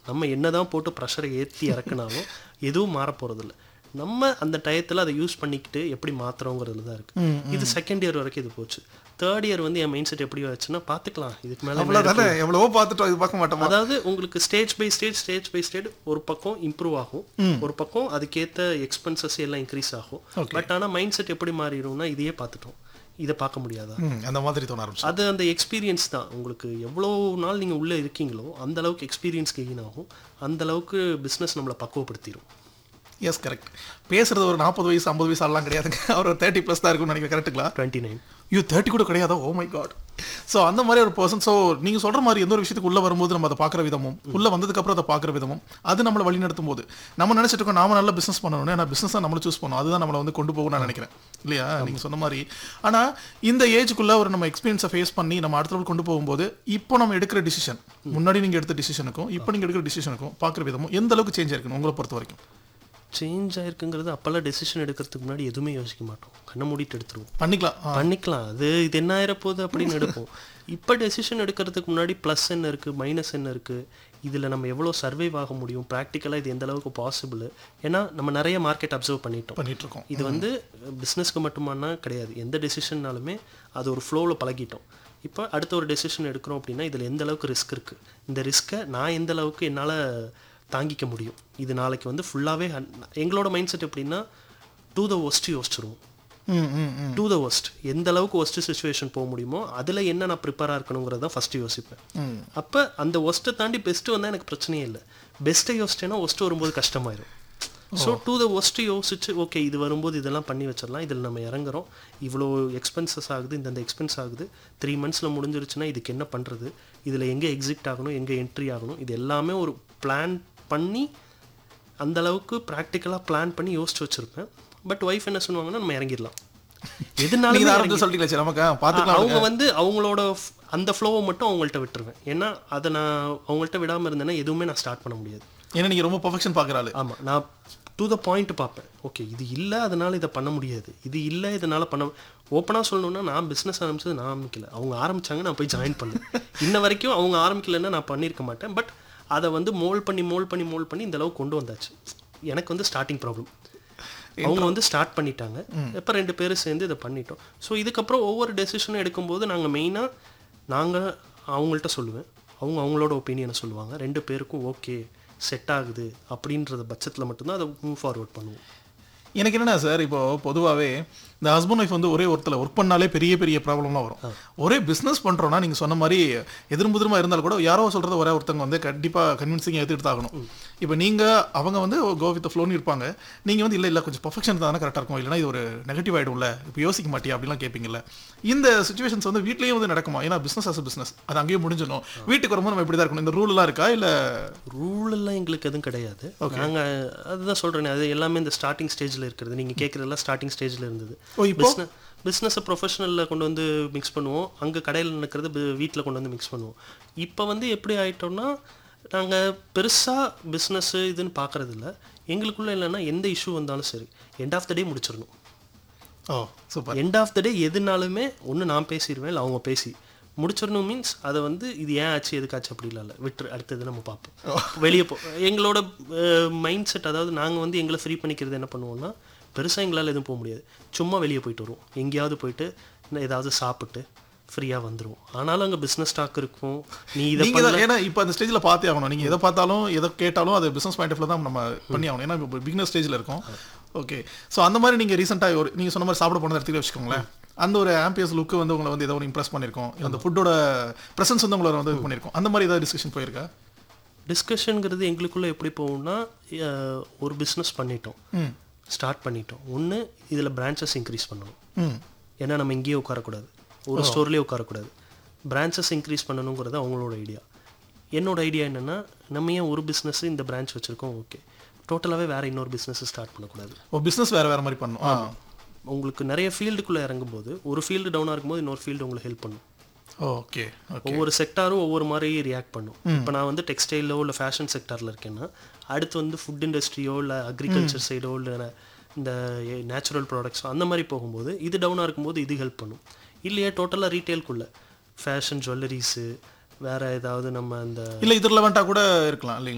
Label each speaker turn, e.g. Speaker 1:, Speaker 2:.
Speaker 1: நம்ம என்னதான் போட்டு ப்ரெஷரை ஏற்றி இறக்குனாலும் எதுவும் மாற போகிறதில்ல. நம்ம அந்த டயத்தில் அதை யூஸ் பண்ணிக்கிட்டு எப்படி மாற்றுறோங்கிறதுல தான் இருக்குது. இது செகண்ட் இயர் வரைக்கும் இது போச்சு. தேர்ட் இயர் வந்து என் மைண்ட் செட் எப்படி ஆச்சுன்னா, பார்த்துக்கலாம் இதுக்கு மேலே
Speaker 2: எவ்வளவோ பார்த்துட்டோம், இது பார்க்க மாட்டோம்.
Speaker 1: அதாவது உங்களுக்கு ஸ்டேஜ் பை ஸ்டேஜ் ஒரு பக்கம் இம்ப்ரூவ் ஆகும், ஒரு பக்கம் அதுக்கேற்ற எக்ஸ்பென்சஸ் எல்லாம் இன்க்ரீஸ் ஆகும். பட் ஆனால் மைண்ட் செட் எப்படி மாறிடும்னா, இதையே பார்த்துட்டோம், இதை பார்க்க முடியாதா,
Speaker 2: அந்த மாதிரி தோண ஆரம்பிச்சு.
Speaker 1: அது அந்த எக்ஸ்பீரியன்ஸ் தான். உங்களுக்கு எவ்வளோ நாள் நீங்கள் உள்ளே இருக்கீங்களோ அந்த அளவுக்கு எக்ஸ்பீரியன்ஸ் கெயின் ஆகும், அந்த அளவுக்கு பிஸ்னஸ் நம்மளை பக்குவப்படுத்திடும்.
Speaker 2: S, correct. பேசுறது ஒரு 40 வயசு 50 வயசு ஆலாம் கிடையாதுங்க, அவர் ஒரு 30+ தான் இருக்கும்னு நினைக்கிறேன். கரெக்டுங்களா?
Speaker 1: 29.
Speaker 2: 30 கூட கிடையாதா? Oh my God. ஸோ அந்த மாதிரி ஒரு பர்சன். ஸோ நீங்கள் சொல்கிற மாதிரி எந்த ஒரு விஷயத்துக்கு உள்ளே வரும்போது நம்ம அதை பார்க்குற விதமும், உள்ளே வந்ததுக்கப்புறம் அதை பார்க்குற விதமும், அது நம்மளை வழி நடத்தும் போது நம்ம நினச்சிட்டு இருக்கோம் நாம நல்லா பிஸ்னஸ் பண்ணணும், ஏன்னா பிஸ்னஸ் தான் நம்மளை சூஸ் பண்ணணும், அதுதான் நம்மளை வந்து கொண்டு போகும் நான் நினைக்கிறேன், இல்லையா? நீங்கள் சொன்ன மாதிரி. ஆனால் இந்த ஏஜுக்குள்ளே ஒரு நம்ம எக்ஸ்பீரியன்ஸை ஃபேஸ் பண்ணி நம்ம அடுத்த கொண்டு போகும்போது இப்போ நம்ம எடுக்கிற டிசிஷன், முன்னாடி நீங்கள் எடுத்த டிசிஷனுக்கும் இப்போ நீங்கள் எடுக்கிற டிசிஷனுக்கும் பார்க்குற விதமும் எந்த அளவுக்கு சேஞ்ச் ஆயிருக்கணும் உங்களை பொறுத்த வரைக்கும்?
Speaker 1: சேஞ்ச் ஆயிருக்குங்கிறது, அப்போல்லாம் டெசிஷன் எடுக்கிறதுக்கு முன்னாடி எதுவுமே யோசிக்க மாட்டோம், கண்ணை மூடிட்டு எடுத்துருவோம், பண்ணிக்கலாம் இது என்ன ஆயிரப்போகுது அப்படின்னு எடுப்போம். இப்போ டெசிஷன் எடுக்கிறதுக்கு முன்னாடி ப்ளஸ் என்ன இருக்குது, மைனஸ் என்ன இருக்குது, இதில் நம்ம எவ்வளோ சர்வைவ் ஆக முடியும், ப்ராக்டிக்கலாக இது எந்த அளவுக்கு பாசிபிள். ஏன்னா நம்ம நிறைய மார்க்கெட் அப்சர்வ் பண்ணிகிட்ருக்கோம். இது வந்து பிஸ்னஸ்க்கு மட்டுமானா கிடையாது, எந்த டெசிஷன்னாலுமே அது ஒரு ஃப்ளோவில் பழகிட்டோம். இப்போ அடுத்த ஒரு டெசிஷன் எடுக்கிறோம் அப்படின்னா இதில் எந்த அளவுக்கு ரிஸ்க் இருக்குது, இந்த ரிஸ்க்கை நான் எந்த அளவுக்கு என்னால் தாங்கிக்க முடியும், இது நாளைக்கு வந்து ஃபுல்லாகவே எங்களோட மைண்ட் செட் எப்படின்னா to the worst யோசிச்சிருவோம். To the worst, எந்த அளவுக்கு ஒஸ்ட் சுச்சுவேஷன் போக முடியுமோ அதில் என்ன நான் ப்ரிப்பேராக இருக்கணுங்கிறது தான் ஃபஸ்ட்டு யோசிப்பேன். அப்போ அந்த ஒஸ்ட்டை தாண்டி பெஸ்ட்டு வந்தால் எனக்கு பிரச்சனையே இல்லை, பெஸ்ட்டை யோசிச்சேன்னா ஒஸ்ட்டு வரும்போது கஷ்டமாயிடும். ஸோ டு த ஒஸ்ட்டு யோசிச்சு ஓகே இது வரும்போது இதெல்லாம் பண்ணி வச்சிடலாம், இதில் நம்ம இறங்குறோம், இவ்வளோ எக்ஸ்பென்சஸ் ஆகுது, இந்த எக்ஸ்பென்ஸ் ஆகுது, 3 months முடிஞ்சிருச்சுன்னா இதுக்கு என்ன பண்ணுறது, இதில் எங்கே எக்ஸிட் ஆகணும், எங்கே என்ட்ரி ஆகணும், இது எல்லாமே ஒரு பிளான் பண்ணி அந்த அளவுக்கு ப்ராக்டிக்கலாக பிளான் பண்ணி யோசிச்சு வச்சுருப்பேன். பட் ஒய்ஃப் என்ன சொல்லுவாங்கன்னா நம்ம இறங்கிடலாம், எதுனாலும் அவங்க வந்து அவங்களோட அந்த ஃப்ளோவை மட்டும் அவங்கள்ட்ட விட்டுருவேன். ஏன்னா அதை நான் அவங்கள்ட்ட விடாமல் இருந்தேன்னா எதுவுமே நான் ஸ்டார்ட் பண்ண முடியாது.
Speaker 2: ஏன்னா நீங்கள் ரொம்ப பர்ஃபெக்ஷன் பார்க்குறாள்.
Speaker 1: ஆமாம், நான் டு த பாயிண்ட் பார்ப்பேன். ஓகே இது இல்லை அதனால் இதை பண்ண முடியாது, இது இல்லை இதனால் பண்ண. ஓப்பனாக சொல்லணுன்னா நான் பிஸ்னஸ் ஆரம்பிச்சது நான் ஆரம்பிக்கல, அவங்க ஆரம்பித்தாங்க, நான் போய் ஜாயின் பண்ணேன். இன்ன வரைக்கும் அவங்க ஆரம்பிக்கலைன்னா நான் பண்ணியிருக்க மாட்டேன். பட் அதை வந்து மோல்ட் பண்ணி இந்த அளவுக்கு கொண்டு வந்தாச்சு. எனக்கு வந்து ஸ்டார்டிங் ப்ராப்ளம், அவங்க வந்து ஸ்டார்ட் பண்ணிட்டாங்க, இப்போ 2 பேரும் சேர்ந்து இதை பண்ணிட்டோம். ஸோ இதுக்கப்புறம் ஒவ்வொரு டெசிஷனும் எடுக்கும்போது நாங்கள் அவங்கள்ட்ட சொல்லுவேன், அவங்க அவங்களோட ஒப்பீனியனை சொல்லுவாங்க, 2 பேருக்கும் ஓகே செட் ஆகுது அப்படின்றத பட்சத்தில் மட்டும்தான் அதை மூவ் ஃபார்வர்ட் பண்ணுவோம்.
Speaker 2: எனக்கு என்னென்னா சார், இப்போது பொதுவாகவே இந்த ஹஸ்பண்ட் ஒய்ஃப் வந்து ஒரே ஒருத்தர் ஒர்க் பண்ணாலே பெரிய பெரிய ப்ராப்ளம்லாம் வரும். ஒரே பிஸ்னஸ் பண்ணுறோன்னா நீங்கள் சொன்ன மாதிரி எதிர்முதிரமாக இருந்தாலும் கூட யாரோ சொல்கிறத ஒரே ஒருத்தவங்க வந்து கண்டிப்பாக கன்வின்சிங்காக எடுத்துகிட்டு ஆகணும். இப்போ நீங்கள் அவங்க வந்து கோ வித் ஃப்ளோன்னு இருப்பாங்க, நீங்கள் வந்து இல்லை கொஞ்சம் பர்ஃபெக்ஷன் தானே கரெக்டாக இருக்கும், இல்லைனா இது ஒரு நெகட்டிவ் ஆகிடும்ல, இப்போ யோசிக்க மாட்டியா அப்படிலாம் கேட்பீங்கல்ல. இந்த சுச்சுவேஷன்ஸ் வந்து வீட்லேயும் வந்து நடக்குமா? ஏன்னா பிஸ்னஸ் ஆஸ் பிஸ்னஸ் அது அங்கேயும் முடிஞ்சிடும், வீட்டுக்கு வரும்போது நம்ம இப்படி தான் இருக்கணும், இந்த ரூலெலாம் இருக்கா? இல்லை
Speaker 1: ரூலெல்லாம் எங்களுக்கு எதுவும் கிடையாது. நாங்கள் அதுதான் சொல்கிறேன், அது எல்லாமே இந்த ஸ்டார்டிங் ஸ்டேஜில் இருக்கிறது. நீங்கள் கேட்குறதெல்லாம் ஸ்டார்டிங் ஸ்டேஜில் இருந்தது. பிஸ்னஸை ப்ரொஃபஷனலில் கொண்டு வந்து மிக்ஸ் பண்ணுவோம், அங்கே கடையில் நடக்கிறது வீட்டில் கொண்டு வந்து மிக்ஸ் பண்ணுவோம். இப்போ வந்து எப்படி ஆகிட்டோம்னா நாங்கள் பெருசாக பிஸ்னஸ்ஸு இதுன்னு பார்க்குறதில்ல. எங்களுக்குள்ளே இல்லைன்னா எந்த இஷ்யூ வந்தாலும் சரி எண்ட் ஆஃப் த டே முடிச்சிடணும்.
Speaker 2: சூப்பர்.
Speaker 1: எண்ட் ஆஃப் த டே எதுனாலுமே ஒன்று நான் பேசிடுவேன், இல்லை அவங்க பேசி முடிச்சிடணும். மீன்ஸ் அதை வந்து இது ஏன் ஆச்சு எதுக்காச்சு அப்படி இல்லை விட்டு அடுத்தது நம்ம பார்ப்போம். வெளியே எங்களோட மைண்ட் செட், அதாவது நாங்கள் வந்து எங்களை ஃப்ரீ பண்ணிக்கிறது என்ன பண்ணுவோம்னா, பெருசாக எங்களால் எதுவும் போக முடியாது, சும்மா வெளியே போயிட்டு வருவோம், எங்கேயாவது போயிட்டு ஏதாவது சாப்பிட்டு ஃப்ரீயாக வந்துடுவோம். ஆனாலும் அங்கே பிஸ்னஸ் ஸ்டாக் இருக்கும்.
Speaker 2: ஏன்னா இப்போ அந்த ஸ்டேஜில் பார்த்தே ஆகணும், நீங்கள் எதை பார்த்தாலும் எதை கேட்டாலும் அது பிஸ்னஸ் பாயிண்ட் ஆஃப் தான் நம்ம பண்ணி ஆகணும். ஏன்னா இப்போ பிகினர் ஸ்டேஜில் இருக்கும். ஓகே, ஸோ அந்த மாதிரி நீங்கள் ரீசெண்டாக நீங்கள் சொன்ன மாதிரி சாப்பிட போனதை எடுத்துகிட்டு வச்சுக்கோங்களேன், அந்த ஒரு ஆம்பியஸ் லுக்கு வந்து உங்களை வந்து ஏதோ ஒன்று இம்ப்ரெஸ் பண்ணியிருக்கோம், அந்த ஃபுட்டோட ப்ரெசன்ஸ் வந்து உங்களை வந்து பண்ணியிருக்கோம். அந்த மாதிரி ஏதாவது டிஸ்கஷன் போயிருக்கா?
Speaker 1: டிஸ்கஷனுங்கிறது எங்களுக்குள்ளே எப்படி போகும்னா, ஒரு பிஸ்னஸ் ஸ்டார்ட் பண்ணிட்டோம், ஒன்று இதில் பிரான்ச்சஸ் இன்க்ரீஸ் பண்ணணும். ஏன்னா நம்ம இங்கேயே உட்காரக்கூடாது, ஒரு ஸ்டோர்லேயே உட்காரக்கூடாது, பிரான்ச்சஸ் இன்க்ரீஸ் பண்ணணுங்கிறது அவங்களோட ஐடியா. என்னோட ஐடியா என்னென்னா, நம்ம ஏன் ஒரு பிஸ்னஸ் இந்த பிரான்ச் வச்சுருக்கோம், ஓகே டோட்டலாகவே வேறு இன்னொரு பிஸ்னஸ் ஸ்டார்ட் பண்ணக்கூடாது,
Speaker 2: பிஸ்னஸ் வேறு மாதிரி பண்ணணும்.
Speaker 1: உங்களுக்கு நிறைய ஃபீல்டுக்குள்ளே இறங்கும்போது ஒரு ஃபீல்டு டவுனாக இருக்கும்போது இன்னொரு ஃபீல்டு உங்களுக்கு ஹெல்ப் பண்ணும்.
Speaker 2: ஓகே,
Speaker 1: ஒவ்வொரு செக்டாரும் ஒவ்வொரு மாதிரி ரியாக்ட் பண்ணும். இப்போ நான் வந்து டெக்ஸ்டைலோ இல்லை ஃபேஷன் செக்டாரில் இருக்கேன்னா, அடுத்து வந்து ஃபுட் இண்டஸ்ட்ரியோ இல்லை அக்ரிகல்ச்சர் சைடோ இல்லை இந்த நேச்சுரல் ப்ராடக்ட்ஸோ அந்த மாதிரி போகும்போது இது டவுனாக இருக்கும்போது இது ஹெல்ப் பண்ணும். இல்லையா டோட்டலாக ரீட்டெயிலுக்குள்ளே ஃபேஷன் ஜுவல்லரிஸு வேறு ஏதாவது நம்ம அந்த
Speaker 2: இல்லை இதில் வேண்டாம் கூட இருக்கலாம் இல்லைங்களா?